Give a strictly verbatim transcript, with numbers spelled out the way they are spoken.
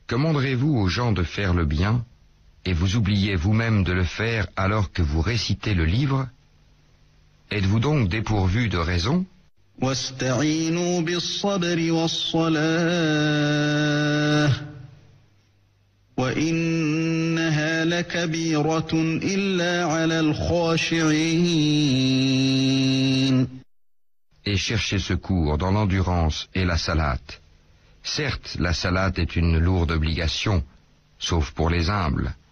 Commanderez-vous aux gens de faire le bien, et vous oubliez vous-même de le faire alors que vous récitez le livre? Êtes-vous donc dépourvu de raison? واستعينوا بالصبر والصلاة وإنها لكبيرة إلا على الخاشعين. Et cherchez secours dans l'endurance et la salate. Certes, la salate est une lourde obligation, sauf pour les humbles.